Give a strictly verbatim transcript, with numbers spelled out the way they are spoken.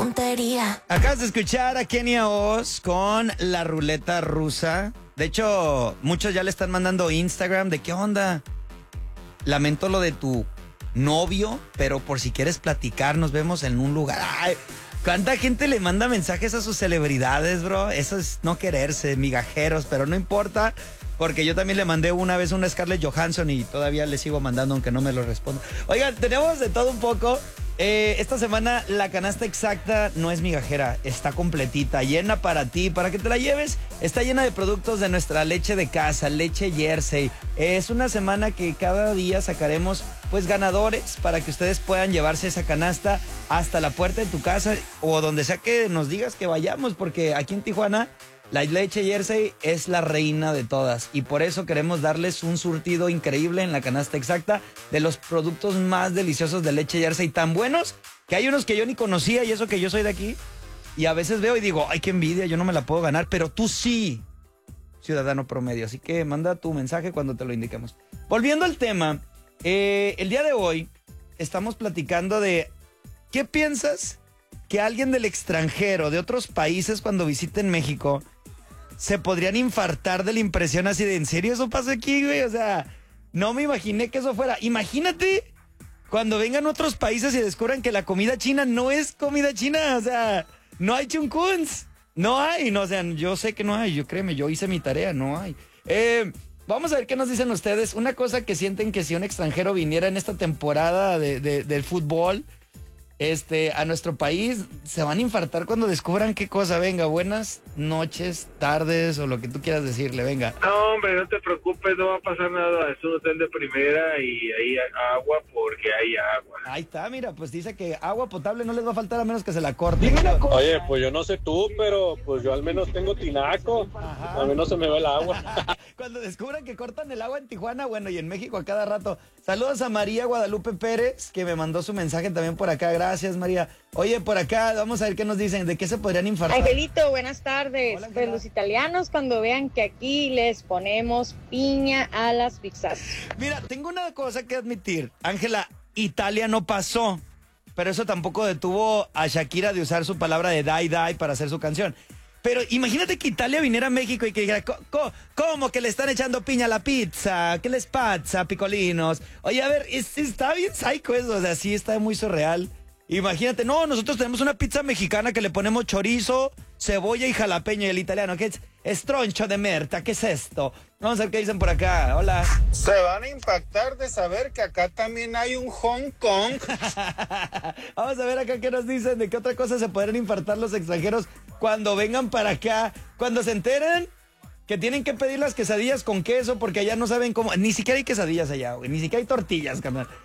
Puntería. Acabas de escuchar a Kenia Oz con la ruleta rusa. De hecho, muchos ya le están mandando Instagram de qué onda. Lamento lo de tu novio, pero por si quieres platicar, nos vemos en un lugar. Ay, ¿cuánta gente le manda mensajes a sus celebridades, bro? Eso es no quererse, migajeros, pero no importa. Porque yo también le mandé una vez una Scarlett Johansson y todavía le sigo mandando aunque no me lo responda. Oigan, tenemos de todo un poco. Eh, esta semana la canasta exacta no es migajera, está completita, llena para ti, para que te la lleves. Está llena de productos de nuestra leche de casa, leche Jersey. Eh, es una semana que cada día sacaremos pues ganadores para que ustedes puedan llevarse esa canasta hasta la puerta de tu casa o donde sea que nos digas que vayamos, porque aquí en Tijuana la leche Jersey es la reina de todas y por eso queremos darles un surtido increíble en la canasta exacta de los productos más deliciosos de leche Jersey, tan buenos que hay unos que yo ni conocía y eso que yo soy de aquí y a veces veo y digo, ay, qué envidia, yo no me la puedo ganar, pero tú sí, ciudadano promedio, así que manda tu mensaje cuando te lo indiquemos. Volviendo al tema, eh, el día de hoy estamos platicando de ¿qué piensas que alguien del extranjero, de otros países cuando visiten México se podrían infartar de la impresión así de, ¿en serio eso pasa aquí, güey? O sea, no me imaginé que eso fuera. Imagínate cuando vengan otros países y descubran que la comida china no es comida china. O sea, no hay chunkuns. No hay. No, o sea, yo sé que no hay. Yo créeme, yo hice mi tarea. No hay. Eh, vamos a ver qué nos dicen ustedes. Una cosa que sienten que si un extranjero viniera en esta temporada de, de, del fútbol Este, a nuestro país, se van a infartar cuando descubran qué cosa. Venga, buenas noches, tardes o lo que tú quieras decirle, venga. No, hombre, no te preocupes, no va a pasar nada. Es un hotel de primera y hay agua porque hay agua. Ahí está, mira, pues dice que agua potable no les va a faltar a menos que se la corte. Oye, pues yo no sé tú, pero pues yo al menos tengo tinaco. Ajá. A mí no se me va el agua. Cuando descubran que cortan el agua en Tijuana, bueno, y en México a cada rato. Saludos a María Guadalupe Pérez, que me mandó su mensaje también por acá. Gracias, María. Oye, por acá, vamos a ver qué nos dicen. ¿De qué se podrían infartar? Angelito, buenas tardes. Hola, pues los italianos cuando vean que aquí les ponemos piña a las pizzas. Mira, tengo una cosa que admitir. Ángela, Italia no pasó, pero eso tampoco detuvo a Shakira de usar su palabra de die die para hacer su canción. Pero imagínate que Italia viniera a México y que dijera, ¿cómo que le están echando piña a la pizza? ¿Qué les pasa, picolinos? Oye, a ver, es, está bien psycho eso, o sea, sí está muy surreal. Imagínate, no, nosotros tenemos una pizza mexicana que le ponemos chorizo, cebolla y jalapeño, y el italiano, ¿qué es? Estroncho de merta, ¿qué es esto? Vamos a ver qué dicen por acá, hola. Se van a impactar de saber que acá también hay un Hong Kong. Vamos a ver acá qué nos dicen, de qué otra cosa se podrían infartar los extranjeros cuando vengan para acá, cuando se enteren que tienen que pedir las quesadillas con queso porque allá no saben cómo, ni siquiera hay quesadillas allá, güey, ni siquiera hay tortillas, carnal.